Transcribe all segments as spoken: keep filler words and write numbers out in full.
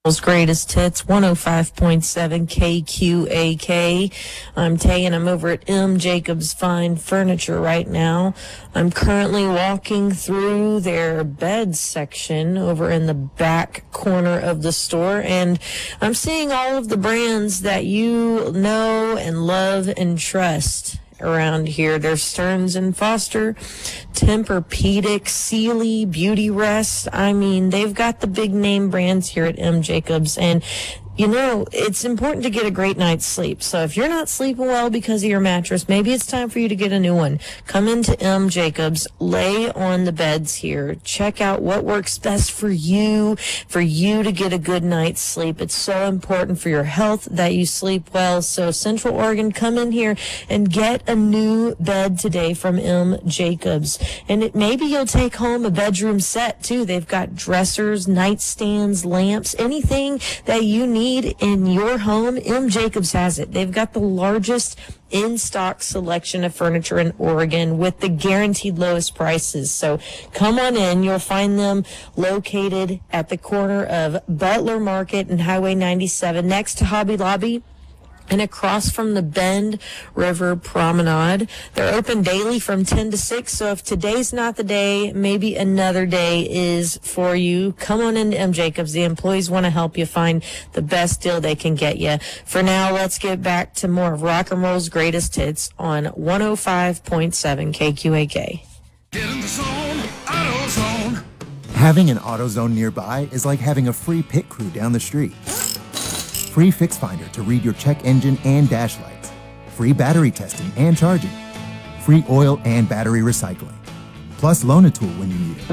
Greatest Hits, one oh five point seven K Q A K. I'm Tay, and I'm over at M. Jacobs Fine Furniture right now. I'm currently walking through their bed section over in the back corner of the store, and I'm seeing all of the brands that you know and love and trust around here. There's Stearns and Foster, Tempur-Pedic, Sealy, Beauty Rest. I mean, they've got the big name brands here at M. Jacobs, and you know, it's important to get a great night's sleep. So if you're not sleeping well because of your mattress, maybe it's time for you to get a new one. Come into M. Jacobs, lay on the beds here, check out what works best for you, for you to get a good night's sleep. It's so important for your health that you sleep well. So Central Oregon, come in here and get a new bed today from M. Jacobs. And it, maybe you'll take home a bedroom set too. They've got dressers, nightstands, lamps, anything that you need in your home. M. Jacobs has it. They've got the largest in-stock selection of furniture in Oregon with the guaranteed lowest prices. So come on in. You'll find them located at the corner of Butler Market and Highway ninety-seven next to Hobby Lobby and across from the Bend River Promenade. They're open daily from ten to six, so if today's not the day, maybe another day is for you. Come on into M. Jacobs. The employees want to help you find the best deal they can get you. For now, let's get back to more of Rock and Roll's Greatest Hits on one oh five point seven K Q A K. Get in the zone, AutoZone. Having an AutoZone nearby is like having a free pit crew down the street. Free Fix Finder to read your check engine and dash lights. Free battery testing and charging. Free oil and battery recycling. Plus Loan-A-Tool when you need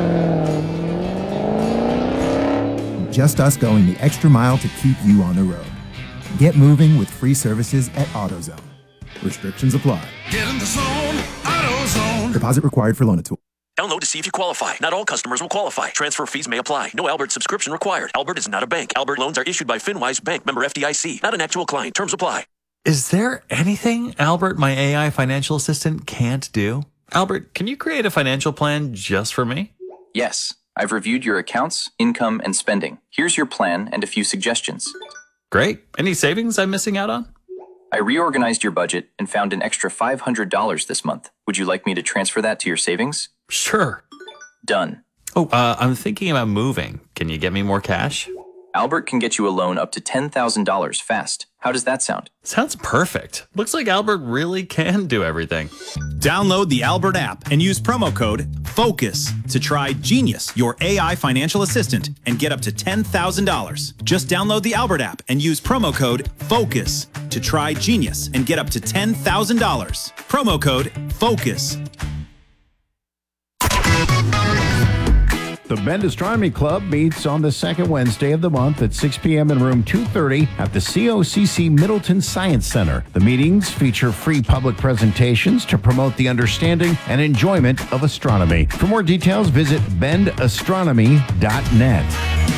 it. Just us going the extra mile to keep you on the road. Get moving with free services at AutoZone. Restrictions apply. Get in the zone, AutoZone. Deposit required for Loan-A-Tool. Download to see if you qualify. Not all customers will qualify. Transfer fees may apply. No Albert subscription required. Albert is not a bank. Albert loans are issued by FinWise Bank, member F D I C. Not an actual client. Terms apply. Is there anything Albert, my A I financial assistant, can't do? Albert, can you create a financial plan just for me? Yes. I've reviewed your accounts, income, and spending. Here's your plan and a few suggestions. Great. Any savings I'm missing out on? I reorganized your budget and found an extra five hundred dollars this month. Would you like me to transfer that to your savings? Sure. Done. Oh, uh, I'm thinking about moving. Can you get me more cash? Albert can get you a loan up to ten thousand dollars fast. How does that sound? Sounds perfect. Looks like Albert really can do everything. Download the Albert app and use promo code FOCUS to try Genius, your A I financial assistant, and get up to ten thousand dollars. Just download the Albert app and use promo code FOCUS to try Genius and get up to ten thousand dollars. Promo code FOCUS. The Bend Astronomy Club meets on the second Wednesday of the month at six p.m. in room two thirty at the C O C C Middleton Science Center. The meetings feature free public presentations to promote the understanding and enjoyment of astronomy. For more details, visit bend astronomy dot net.